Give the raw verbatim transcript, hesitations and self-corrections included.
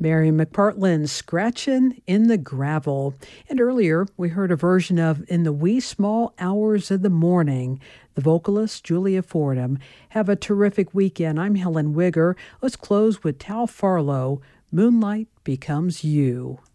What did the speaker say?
Mary McPartland, Scratchin' in the Gravel. And earlier, we heard a version of In the Wee Small Hours of the Morning. The vocalist, Julia Fordham. Have a terrific weekend. I'm Helen Wigger. Let's close with Tal Farlow, Moonlight Becomes You.